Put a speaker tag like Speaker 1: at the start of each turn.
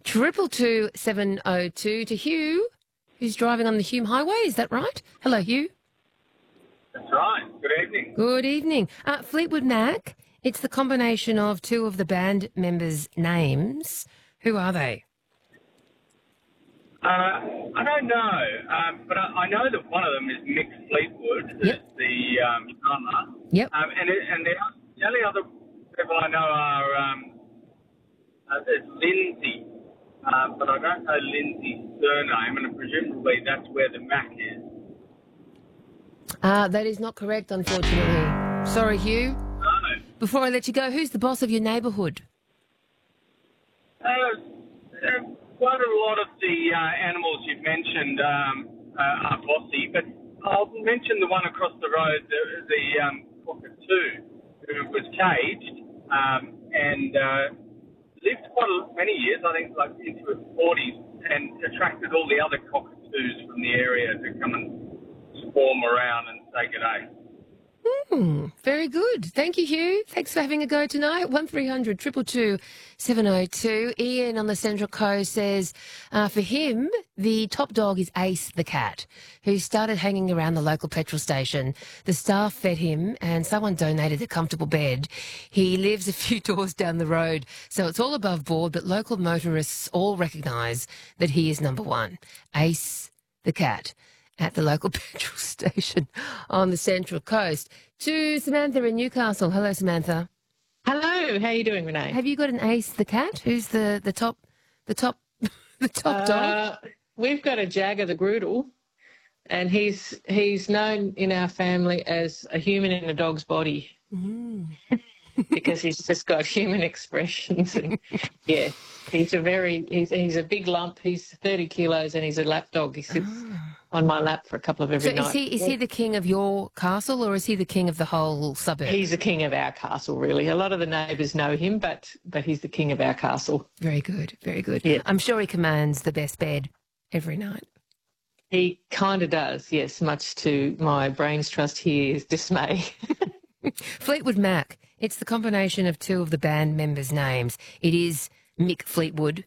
Speaker 1: 222-702 to Hugh, who's driving on the Hume Highway. Is that right? Hello, Hugh.
Speaker 2: That's right. Good evening.
Speaker 1: Good evening. Fleetwood Mac, it's the combination of two of the band members' names. Who are they?
Speaker 2: I don't know, but I know that one of them is Mick Fleetwood,
Speaker 1: Yep.
Speaker 2: the drummer.
Speaker 1: Yep.
Speaker 2: And the only other people I know are there's Lindsay, but I don't know Lindsay's surname, and presumably that's where the Mac is.
Speaker 1: That is not correct, unfortunately. Sorry, Hugh.
Speaker 2: No.
Speaker 1: Before I let you go, who's the boss of your neighbourhood?
Speaker 2: Quite a lot of the animals you've mentioned are bossy, but I'll mention the one across the road, the cockatoo, who was caged and lived many years, I think like into his 40s, and attracted all the other cockatoos from the area to come and swarm around and say good day.
Speaker 1: Very good. Thank you, Hugh. Thanks for having a go tonight. 1300 222 702. Ian on the Central Coast says for him, the top dog is Ace the cat, who started hanging around the local petrol station. The staff fed him and someone donated a comfortable bed. He lives a few doors down the road, so it's all above board, but local motorists all recognise that he is number one. Ace the cat at the local petrol station on the Central Coast. To Samantha in Newcastle. Hello, Samantha.
Speaker 3: Hello, how are you doing, Renee?
Speaker 1: Have you got an Ace the cat? Who's the top dog?
Speaker 3: We've got a Jagger the Groodle, and he's known in our family as a human in a dog's body. Because he's just got human expressions. And, yeah, he's a big lump. He's 30 kilos and he's a lap dog. He sits on my lap for a couple of every night.
Speaker 1: So is he the king of your castle, or is he the king of the whole suburb?
Speaker 3: He's the king of our castle, really. A lot of the neighbours know him, but he's the king of our castle.
Speaker 1: Very good, very good.
Speaker 3: Yeah.
Speaker 1: I'm sure he commands the best bed every night.
Speaker 3: He kind of does, yes, much to my brains trust here's dismay.
Speaker 1: Fleetwood Mac. It's the combination of two of the band members' names. It is Mick Fleetwood,